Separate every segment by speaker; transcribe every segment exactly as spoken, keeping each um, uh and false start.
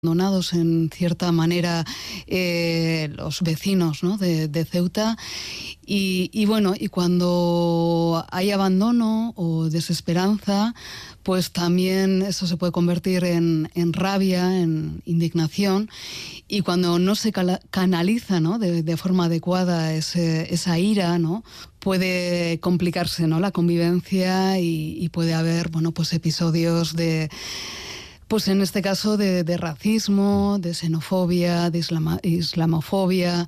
Speaker 1: abandonados en cierta manera eh, los vecinos, ¿no? de, de Ceuta y, y bueno, y cuando hay abandono o desesperanza, pues también eso se puede convertir en, en rabia, en indignación, y cuando no se canaliza, ¿no? de, de forma adecuada ese, esa ira, ¿no? puede complicarse, ¿no? la convivencia y, y puede haber, bueno, pues episodios de Pues en este caso de, de racismo, de xenofobia, de islama, islamofobia,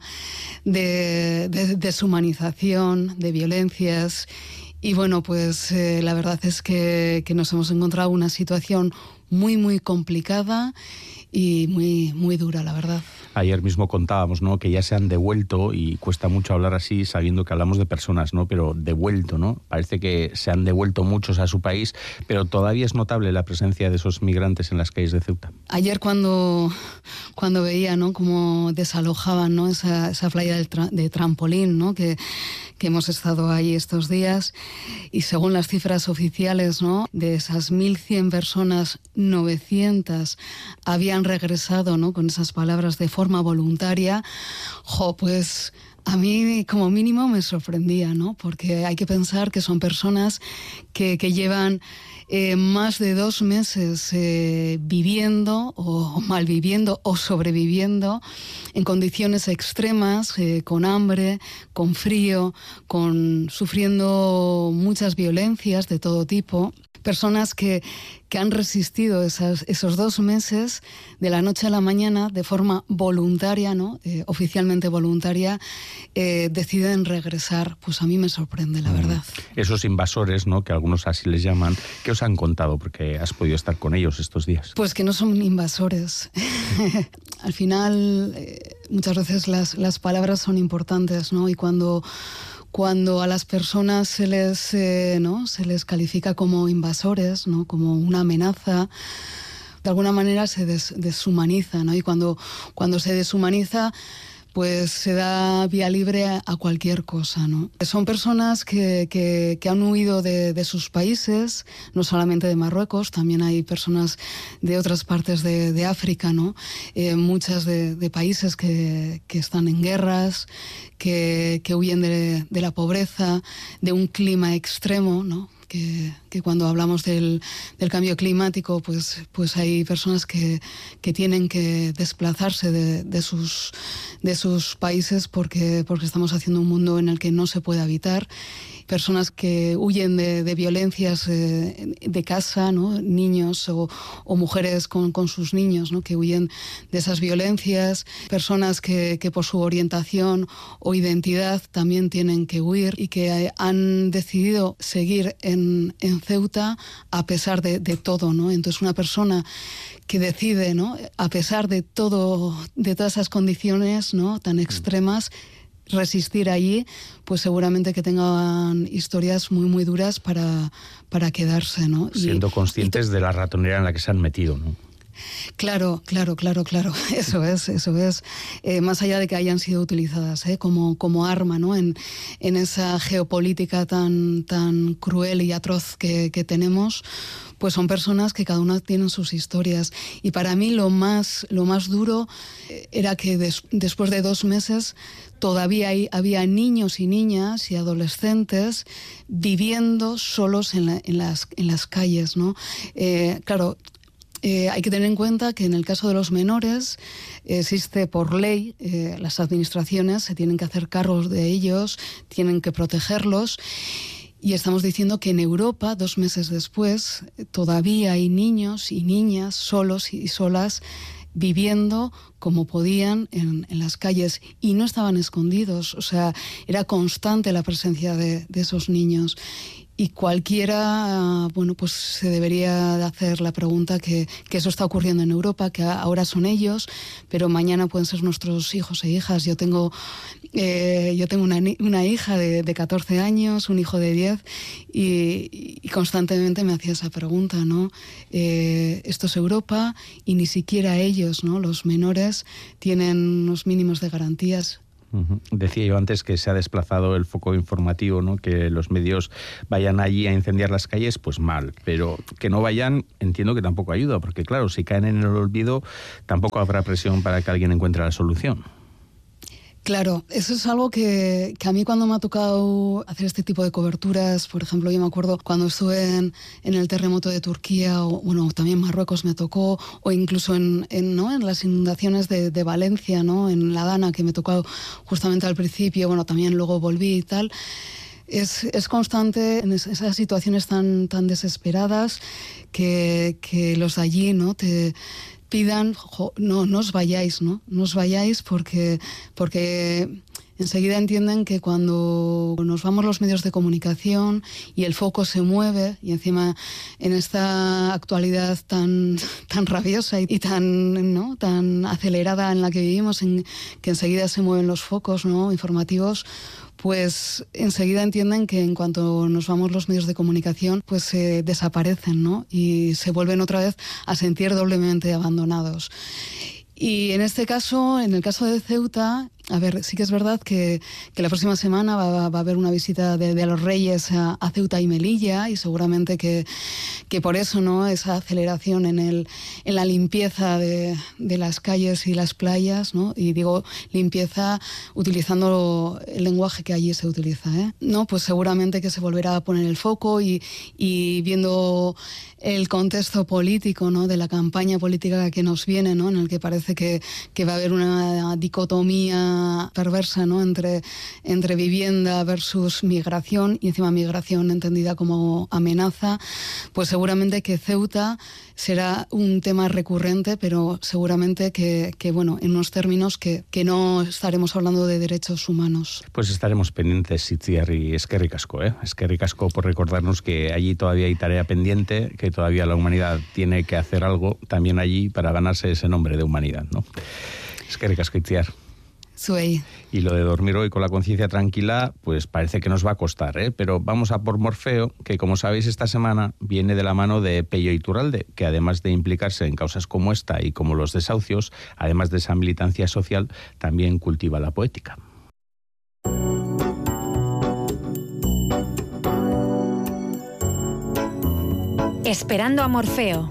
Speaker 1: de, de deshumanización, de violencias. Y bueno, pues eh, la verdad es que, que nos hemos encontrado una situación muy, muy complicada y muy, muy dura, la verdad.
Speaker 2: Ayer mismo contábamos, ¿no?, que ya se han devuelto, y cuesta mucho hablar así sabiendo que hablamos de personas, ¿no?, pero devuelto, ¿no? Parece que se han devuelto muchos a su país, pero todavía es notable la presencia de esos migrantes en las calles de Ceuta.
Speaker 1: Ayer cuando, cuando veía, ¿no?, cómo desalojaban, ¿no?, esa, esa playa del tra- de trampolín, ¿no?, que, que hemos estado ahí estos días, y según las cifras oficiales, ¿no?, de esas mil cien personas, novecientas habían regresado, ¿no?, con esas palabras de forma voluntaria. Jo, pues a mí como mínimo me sorprendía, ¿no? Porque hay que pensar que son personas que, que llevan eh, más de dos meses eh, viviendo o malviviendo o sobreviviendo en condiciones extremas, eh, con hambre, con frío, con sufriendo muchas violencias de todo tipo. Personas que, que han resistido esas, esos dos meses de la noche a la mañana de forma voluntaria, ¿no? Eh, oficialmente voluntaria, eh, deciden regresar. Pues a mí me sorprende, la verdad.
Speaker 2: Esos invasores, ¿no?, que algunos así les llaman, ¿qué os han contado? Porque has podido estar con ellos estos días.
Speaker 1: Pues que no son invasores. Al final, eh, muchas veces las, las palabras son importantes, ¿no? Y cuando... Cuando a las personas se les, eh, ¿no? se les califica como invasores, ¿no?, como una amenaza, de alguna manera se des, deshumaniza, ¿no? Y cuando, cuando se deshumaniza, pues se da vía libre a, a cualquier cosa, ¿no? Son personas que, que, que han huido de, de sus países, no solamente de Marruecos, también hay personas de otras partes de, de África, ¿no? Eh, muchas de, de países que, que están en guerras, que, que huyen de, de la pobreza, de un clima extremo, ¿no? Que, que cuando hablamos del, del cambio climático, pues, pues hay personas que, que tienen que desplazarse de, de, sus, de sus países porque, porque estamos haciendo un mundo en el que no se puede habitar. Personas que huyen de, de violencias eh, de casa, ¿no? Niños o, o mujeres con, con sus niños, ¿no?, que huyen de esas violencias. Personas que, que por su orientación o identidad también tienen que huir y que han decidido seguir en, en Ceuta a pesar de, de todo, ¿no? Entonces una persona que decide, ¿no?, a pesar de todo, de todas esas condiciones, ¿no?, tan extremas, resistir allí, pues seguramente que tengan historias muy muy duras para, para quedarse, ¿no?
Speaker 2: Siendo y, conscientes y te... de la ratonera en la que se han metido, ¿no?
Speaker 1: Claro, claro, claro, claro. Eso es, eso es. Eh, más allá de que hayan sido utilizadas ¿eh? como, como arma, ¿no? En, en esa geopolítica tan, tan cruel y atroz que, que tenemos, pues son personas que cada una tiene sus historias. Y para mí lo más, lo más duro era que des, después de dos meses todavía hay, había niños y niñas y adolescentes viviendo solos en, la, en, las, en las calles, ¿no? Eh, claro, Eh, hay que tener en cuenta que en el caso de los menores eh, existe por ley, eh, las administraciones se tienen que hacer cargo de ellos, tienen que protegerlos, y estamos diciendo que en Europa, dos meses después, todavía hay niños y niñas solos y solas viviendo como podían en, en las calles, y no estaban escondidos, o sea, era constante la presencia de, de esos niños. Y cualquiera, bueno, pues se debería de hacer la pregunta que, que eso está ocurriendo en Europa, que ahora son ellos, pero mañana pueden ser nuestros hijos e hijas. Yo tengo, eh, yo tengo una, una hija de, de catorce años, un hijo de diez, y, y constantemente me hacía esa pregunta, ¿no? Eh, esto es Europa y ni siquiera ellos, ¿no?, los menores, tienen unos mínimos de garantías.
Speaker 2: Uh-huh. Decía yo antes que se ha desplazado el foco informativo, ¿no? Que los medios vayan allí a incendiar las calles, pues mal, pero que no vayan, entiendo que tampoco ayuda, porque claro, si caen en el olvido, tampoco habrá presión para que alguien encuentre la solución.
Speaker 1: Claro, eso es algo que, que a mí cuando me ha tocado hacer este tipo de coberturas, por ejemplo, yo me acuerdo cuando estuve en, en el terremoto de Turquía, o bueno, también Marruecos me tocó, o incluso en, en, ¿no? en las inundaciones de, de Valencia, ¿no? En La Dana, que me tocó justamente al principio, bueno, también luego volví y tal. Es, es constante en esas situaciones tan, tan desesperadas que, que los de allí, ¿no? te pidan, jo, no, no os vayáis, ¿no? No os vayáis porque, porque enseguida entienden que cuando nos vamos los medios de comunicación y el foco se mueve, y encima en esta actualidad tan, tan rabiosa y tan, ¿no? tan acelerada en la que vivimos, en que enseguida se mueven los focos, ¿no? informativos, pues enseguida entienden que en cuanto nos vamos los medios de comunicación, pues se eh, desaparecen, ¿no? Y se vuelven otra vez a sentir doblemente abandonados. Y en este caso, en el caso de Ceuta, a ver, sí que es verdad que, que la próxima semana va, va a haber una visita de, de los Reyes a, a Ceuta y Melilla, y seguramente que, que por eso, ¿no? Esa aceleración en, el, en la limpieza de, de las calles y las playas, ¿no? Y digo limpieza utilizando el lenguaje que allí se utiliza, ¿eh? No, pues seguramente que se volverá a poner el foco y, y viendo el contexto político, ¿no? De la campaña política que nos viene, ¿no? En el que parece que, que va a haber una dicotomía perversa, ¿no? entre, entre vivienda versus migración, y encima migración entendida como amenaza, pues seguramente que Ceuta será un tema recurrente, pero seguramente que, que bueno, en unos términos que, que no estaremos hablando de derechos humanos.
Speaker 2: Pues estaremos pendientes, Itziar, y eskerrik asko, ¿eh? Eskerrik asko por recordarnos que allí todavía hay tarea pendiente, que todavía la humanidad tiene que hacer algo también allí para ganarse ese nombre de humanidad, ¿no? Eskerrik asko, Itziar.
Speaker 1: Soy.
Speaker 2: Y lo de dormir hoy con la conciencia tranquila, pues parece que nos va a costar, ¿eh? Pero vamos a por Morfeo, que como sabéis esta semana viene de la mano de Pello Iturralde, que además de implicarse en causas como esta y como los desahucios, además de esa militancia social, también cultiva la poética.
Speaker 3: Esperando a Morfeo.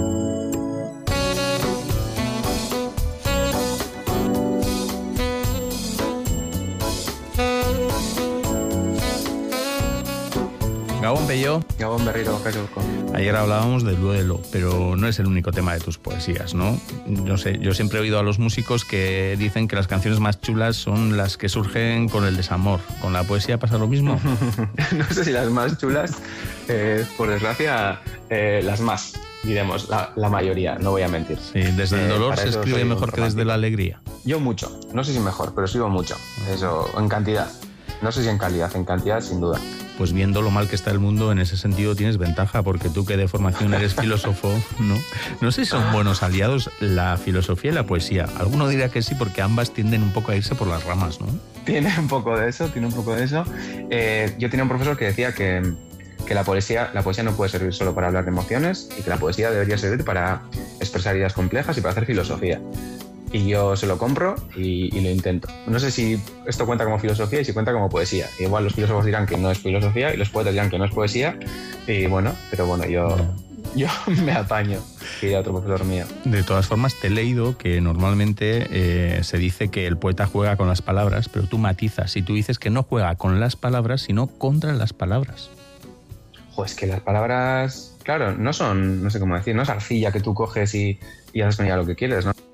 Speaker 2: Gabón, Pello.
Speaker 4: Gabón, Berriro, Jesús.
Speaker 2: Ayer hablábamos del duelo, pero no es el único tema de tus poesías, ¿no? No sé, yo siempre he oído a los músicos que dicen que las canciones más chulas son las que surgen con el desamor. ¿Con la poesía pasa lo mismo?
Speaker 4: No sé si las más chulas, eh, por desgracia, eh, las más, diremos, la, la mayoría, no voy a mentir.
Speaker 2: Sí, desde el dolor eh, se escribe mejor que desde la alegría.
Speaker 4: Yo mucho, no sé si mejor, pero escribo mucho, eso, en cantidad. No sé si en calidad, en cantidad sin duda.
Speaker 2: Pues viendo lo mal que está el mundo, en ese sentido tienes ventaja, porque tú que de formación eres filósofo, ¿no? No sé si son buenos aliados la filosofía y la poesía. Alguno dirá que sí, porque ambas tienden un poco a irse por las ramas, ¿no?
Speaker 4: Tiene un poco de eso, tiene un poco de eso. Eh, yo tenía un profesor que decía que, que la poesía, la poesía no puede servir solo para hablar de emociones, y que la poesía debería servir para expresar ideas complejas y para hacer filosofía. Y yo se lo compro y, y lo intento. No sé si esto cuenta como filosofía y si cuenta como poesía. Igual los filósofos dirán que no es filosofía y los poetas dirán que no es poesía. Y bueno, pero bueno, yo, yo me apaño, diría otro profesor mío.
Speaker 2: De todas formas, te he leído que normalmente eh, se dice que el poeta juega con las palabras, pero tú matizas y tú dices que no juega con las palabras, sino contra las palabras.
Speaker 4: Pues que las palabras, claro, no son, no sé cómo decir, no es arcilla que tú coges y, y haces con ella lo que quieres, ¿no?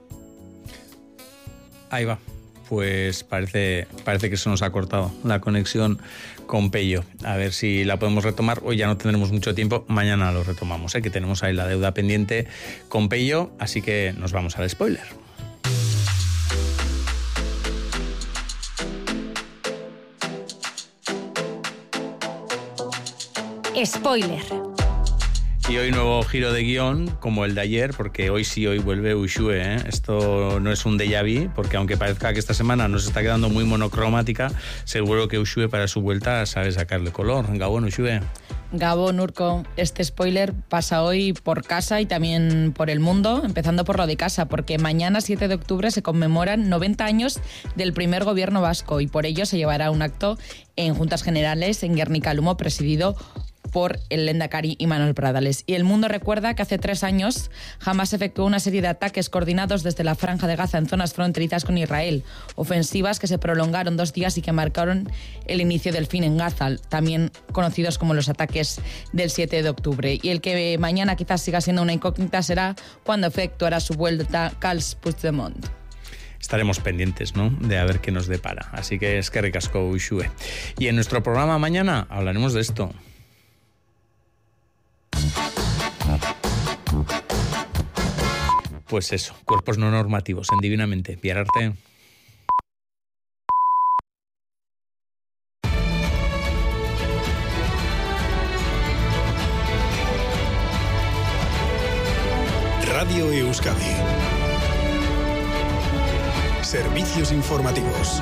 Speaker 2: Ahí va. Pues parece, parece que se nos ha cortado la conexión con Pello. A ver si la podemos retomar. Hoy ya no tendremos mucho tiempo. Mañana lo retomamos, ¿eh? Que tenemos ahí la deuda pendiente con Pello. Así que nos vamos al spoiler.
Speaker 3: Spoiler.
Speaker 2: Y hoy nuevo giro de guión, como el de ayer, porque hoy sí, hoy vuelve Uxue, ¿eh? Esto no es un déjà vu, porque aunque parezca que esta semana nos está quedando muy monocromática, seguro que Uxue para su vuelta sabe sacarle color. Gabón, Uxue.
Speaker 5: Gabón, Urko, este spoiler pasa hoy por casa y también por el mundo, empezando por lo de casa, porque mañana, siete de octubre, se conmemoran noventa años del primer gobierno vasco y por ello se llevará un acto en Juntas Generales en Gernika-Lumo, presidido por el Lehendakari Imanol Pradales. Y el mundo recuerda que hace tres años Hamas efectuó una serie de ataques coordinados desde la Franja de Gaza en zonas fronterizas con Israel, ofensivas que se prolongaron dos días y que marcaron el inicio del fin en Gaza, también conocidos como los ataques del siete de octubre. Y el que mañana quizás siga siendo una incógnita será cuando efectuará su vuelta Carles Puigdemont.
Speaker 2: Estaremos pendientes, ¿no?, de a ver qué nos depara. Así que es que recasco Uxue. Y en nuestro programa mañana hablaremos de esto. Pues eso, cuerpos no normativos en Divinamente. Pierre Arte.
Speaker 6: Radio Euskadi. Servicios informativos.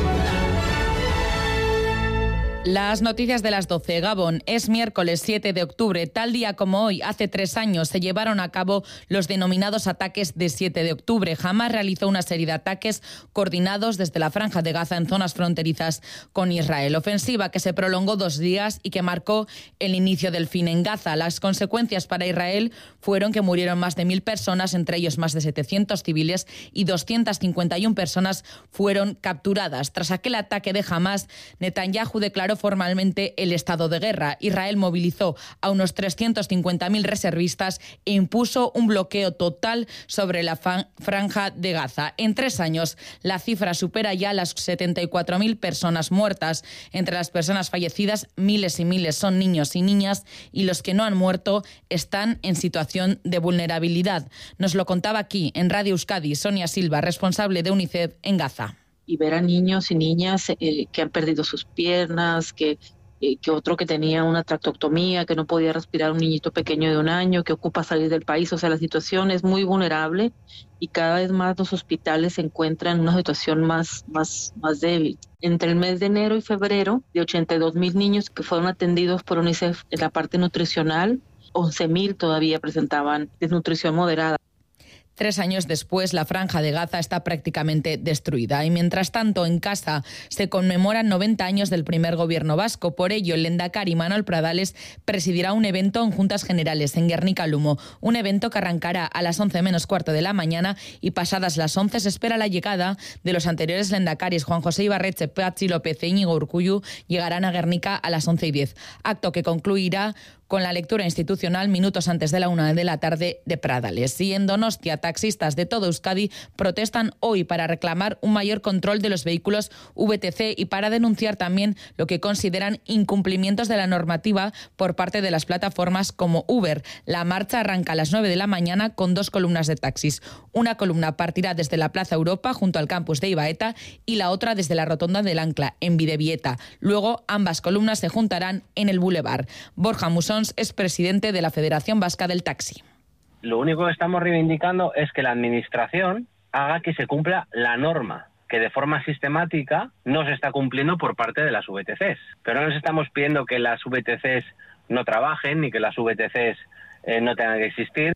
Speaker 5: Las noticias de las doce. Gabón, es miércoles siete de octubre. Tal día como hoy, hace tres años, se llevaron a cabo los denominados ataques de siete de octubre. Hamas realizó una serie de ataques coordinados desde la Franja de Gaza en zonas fronterizas con Israel. Ofensiva que se prolongó dos días y que marcó el inicio del fin en Gaza. Las consecuencias para Israel fueron que murieron más de mil personas, entre ellos más de setecientos civiles, y doscientas cincuenta y una personas fueron capturadas. Tras aquel ataque de Hamas, Netanyahu declaró formalmente el estado de guerra. Israel movilizó a unos trescientos cincuenta mil reservistas e impuso un bloqueo total sobre la Franja de Gaza. En tres años, la cifra supera ya las setenta y cuatro mil personas muertas. Entre las personas fallecidas, miles y miles son niños y niñas, y los que no han muerto están en situación de vulnerabilidad. Nos lo contaba aquí, en Radio Euskadi, Sonia Silva, responsable de UNICEF en Gaza.
Speaker 7: Y ver a niños y niñas eh, que han perdido sus piernas, que, eh, que otro que tenía una tractoctomía, que no podía respirar, un niñito pequeño de un año, que ocupa salir del país. O sea, la situación es muy vulnerable y cada vez más los hospitales se encuentran en una situación más, más, más débil. Entre el mes de enero y febrero, de ochenta y dos mil niños que fueron atendidos por UNICEF en la parte nutricional, once mil todavía presentaban desnutrición moderada.
Speaker 5: Tres años después, la Franja de Gaza está prácticamente destruida. Y mientras tanto, en casa se conmemoran noventa años del primer gobierno vasco. Por ello, el Lehendakari Imanol Pradales presidirá un evento en Juntas Generales en Gernika-Lumo. Un evento que arrancará a las once menos cuarto de la mañana y pasadas las once se espera la llegada de los anteriores Lehendakaris Juan José Ibarretxe, Patxi López e Íñigo Urkullu. Llegarán a Gernika a las once y diez. Acto que concluirá con la lectura institucional minutos antes de la una de la tarde de Pradales. Y en Donostia, taxistas de todo Euskadi protestan hoy para reclamar un mayor control de los vehículos V T C y para denunciar también lo que consideran incumplimientos de la normativa por parte de las plataformas como Uber. La marcha arranca a las nueve de la mañana con dos columnas de taxis. Una columna partirá desde la Plaza Europa junto al campus de Ibaeta y la otra desde la Rotonda del Ancla en Bidebieta. Luego ambas columnas se juntarán en el Boulevard. Borja Musón es presidente de la Federación Vasca del Taxi.
Speaker 8: Lo único que estamos reivindicando es que la administración haga que se cumpla la norma, que de forma sistemática no se está cumpliendo por parte de las V T Cs. Pero no les estamos pidiendo que las V T Cs no trabajen ni que las V T Cs eh, no tengan que existir.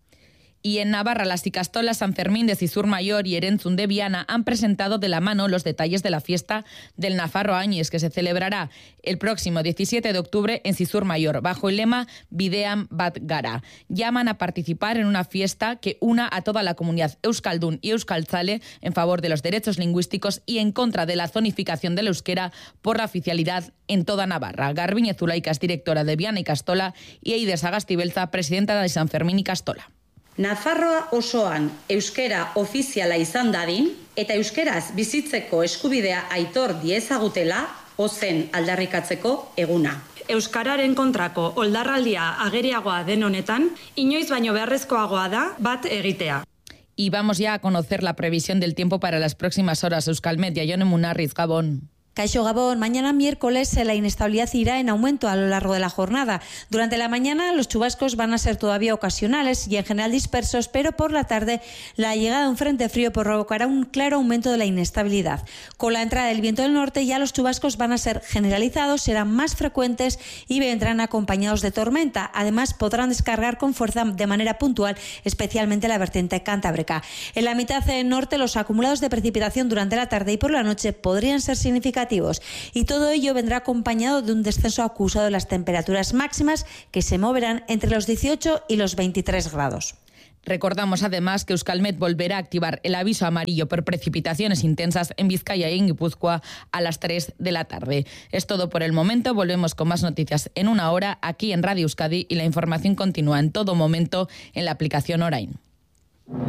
Speaker 5: Y en Navarra, las Ikastolas San Fermín de Zizur Mayor y Erentzun de Viana han presentado de la mano los detalles de la fiesta del Nafarro Añez, que se celebrará el próximo diecisiete de octubre en Zizur Mayor, bajo el lema Bidean Bat Gara. Llaman a participar en una fiesta que una a toda la comunidad euskaldun y euskaltzale en favor de los derechos lingüísticos y en contra de la zonificación del euskera por la oficialidad en toda Navarra. Garbiñe Zulaika es directora de Viana Ikastola y Eider Sagastibelza, presidenta de San Fermín Ikastola.
Speaker 9: Nafarroa osoan euskera ofiziala izan dadin eta euskeraz bizitzeko eskubidea aitor diezagutela ozen aldarrikatzeko eguna.
Speaker 10: Euskararen kontrako oldarraldia ageriagoa den honetan, inoiz baino beharrezkoagoa da bat egitea.
Speaker 5: Y vamos ya a conocer la previsión del tiempo para las próximas horas. Euskalmet, Jaione Munarriz, Gabón.
Speaker 11: Caixo Gabón, mañana miércoles la inestabilidad irá en aumento a lo largo de la jornada. Durante la mañana los chubascos van a ser todavía ocasionales y en general dispersos, pero por la tarde la llegada de un frente frío provocará un claro aumento de la inestabilidad. Con la entrada del viento del norte ya los chubascos van a ser generalizados, serán más frecuentes y vendrán acompañados de tormenta. Además podrán descargar con fuerza de manera puntual, especialmente la vertiente cantábrica. En la mitad norte los acumulados de precipitación durante la tarde y por la noche podrían ser significativos y todo ello vendrá acompañado de un descenso acusado de las temperaturas máximas que se moverán entre los dieciocho y los veintitrés grados.
Speaker 5: Recordamos además que Euskalmet volverá a activar el aviso amarillo por precipitaciones intensas en Vizcaya y en Guipúzcoa a las tres de la tarde. Es todo por el momento. Volvemos con más noticias en una hora aquí en Radio Euskadi y la información continúa en todo momento en la aplicación Orain.